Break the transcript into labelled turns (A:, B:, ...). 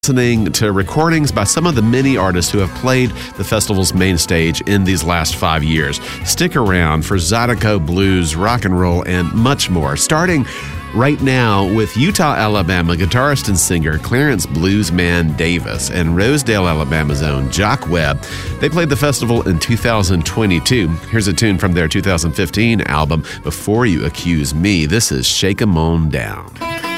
A: Listening to recordings by some of the many artists who have played the festival's main stage in these last 5 years. Stick around for Zydeco blues, rock and roll, and much more. Starting right now with Utah, Alabama guitarist and singer Clarence Bluesman Davis and Rosedale, Alabama's own Jock Webb. They played the festival in 2022. Here's a tune from their 2015 album, Before You Accuse Me. This is Shake 'Em On Down.